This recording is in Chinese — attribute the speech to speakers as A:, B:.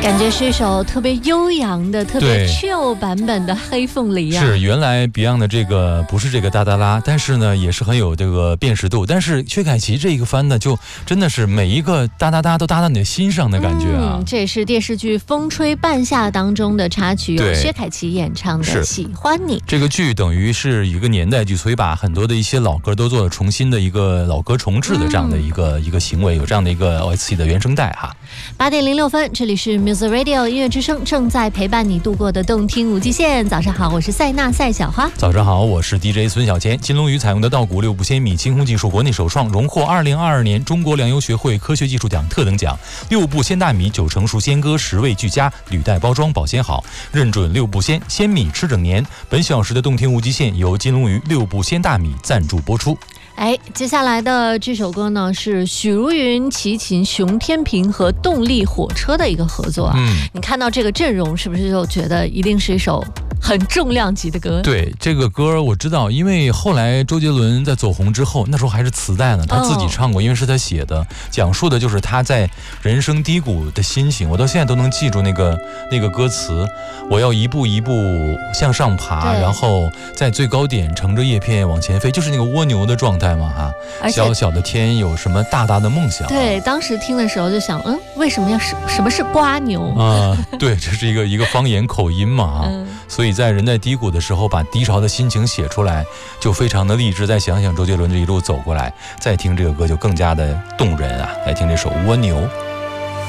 A: 感觉是一首特别悠扬的、特别 chill 版本的《黑凤梨》啊。
B: 是原来 Beyond 的这个不是这个哒哒啦，但是呢也是很有这个辨识度。但是薛凯琪这个翻的就真的是每一个哒哒哒都搭到你的心上的感觉啊。
A: 这也是电视剧《风吹半夏》当中的插曲，由薛凯琪演唱的《喜欢你》。
B: 这个剧等于是一个年代剧，所以把很多的一些老歌都做了重新的一个老歌重制的这样的一个行为，有这样的一个 OST 的原声带哈。
A: 8点06分，这里是 Music Radio 音乐之声，正在陪伴你度过的动听五季线。早上好，我是赛娜赛小花。
B: 早上好，我是 DJ 孙小千。金龙鱼采用的稻谷6步鲜米清空技术国内首创，荣获2022年中国粮油学会科学技术奖特等奖。6步鲜大米9成熟鲜歌，10味俱佳，履带包装保鲜好，认准6步鲜米吃整年。本小时的动听无极限由金龙鱼6步鲜大米赞助播出。
A: 接下来的这首歌呢是许茹芸、齐秦、熊天平和动力火车的一个合作啊。你看到这个阵容是不是就觉得一定是一首很重量级的歌？
B: 对，这个歌我知道，因为后来周杰伦在走红之后，那时候还是磁带呢，他自己唱过，因为是他写的，讲述的就是他在人生低谷的心情。我到现在都能记住那个歌词，我要一步一步向上爬，然后在最高点乘着叶片往前飞，就是那个蜗牛的状态嘛哈。小小的天有什么大大的梦想？
A: 对，当时听的时候就想，为什么什么是瓜牛
B: 啊？对，这是一个方言口音嘛所以在人在低谷的时候把低潮的心情写出来，就非常的励志。再想想周杰伦这一路走过来，再听这个歌就更加的动人啊！来听这首蜗牛。